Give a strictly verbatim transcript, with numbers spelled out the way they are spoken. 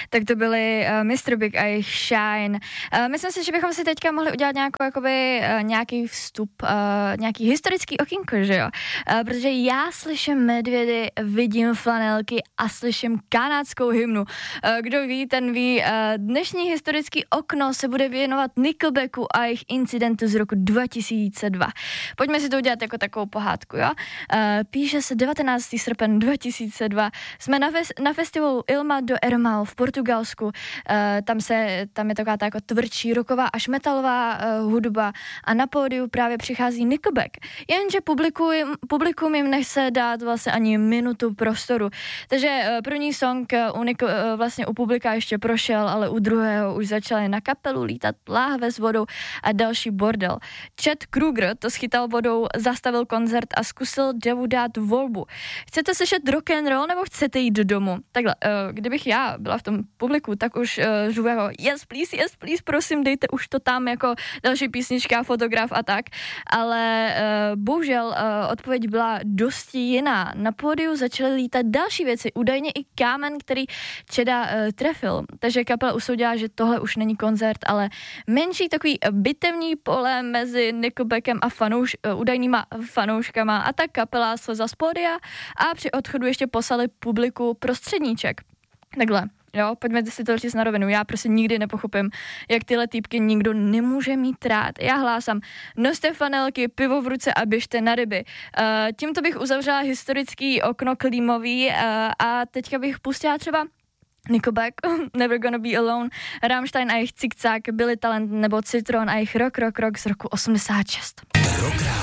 tak to byli uh, mister Big a jejich Shine. Uh, myslím si, že bychom si teďka mohli udělat nějakou, jakoby, uh, nějaký vstup, uh, nějaký historický okýnko, že jo? Uh, protože já slyším medvědy, vidím flanelky a slyším kanadskou hymnu. Uh, kdo ví, ten ví, uh, dnešní historický okno se bude věnovat Nickelbacku a jejich incidentu z roku dva tisíce dva. Pojďme si to udělat jako takovou pohádku, jo? Uh, píše se devatenáctého srpen dva tisíce dva. Jsme na, ves, na festivalu Ilma do Ermal v Portugalsku. Uh, tam, se, tam je taková ta jako tvrdší rocková až metalová uh, hudba a na pódiu právě přichází Nickelback. Jenže publikum, publikum jim nechce dát vlastně ani minutu prostoru. Takže uh, první song uh, u, Nickel, uh, vlastně u publika ještě prošel, ale u druhého už začaly na kapelu lítat láhve s vodou a další bordel. Chad Kruger to schytal vodou, zastavil koncert a zkusil Devu dát volbu. Chcete slyšet rock and roll nebo chcete jít do domu? Takhle, uh, kdybych já byla v tom publiku, tak už uh, řvu jako yes please, yes please, prosím, dejte už to tam jako další písnička, fotograf a tak. Ale uh, bohužel uh, odpověď byla dosti jiná. Na pódiu začaly lítat další věci, údajně i kámen, který Chada uh, trefil. Takže kapela usoudila, že tohle už není koncert, ale menší takový bitevní pole mezi Nickelbackem a fanouš, uh, údajnýma fanouškama a tak kapela slezla z pódia a při odchodu ještě poslali publiku prostředníček. Takhle, jo, pojďme si to říct na rovinu. Já prostě nikdy nepochopím, jak tyhle týpky nikdo nemůže mít rád. Já hlásám, noste fanelky, pivo v ruce a běžte na ryby. Uh, tímto bych uzavřela historický okno klímový uh, a teďka bych pustila třeba Nickelback, Never Gonna Be Alone, Rammstein a jejich Cikcák, Billy Talent nebo Citron a jejich Rock, Rock, Rock z roku osmdesát šest. Rock